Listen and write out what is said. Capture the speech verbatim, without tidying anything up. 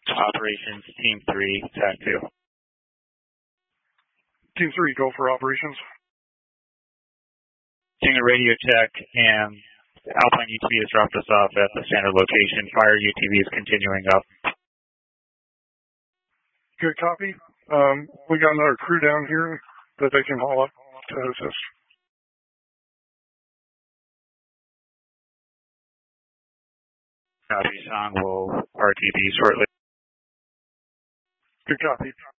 Operations, Team three, T A C two. Team three, go for operations. Singer radio check, and Alpine U T V has dropped us off at the standard location. Fire U T V is continuing up. Good copy. Um, we got another crew down here that they can haul up to assist. Copy, Sean will R T B shortly. Good copy.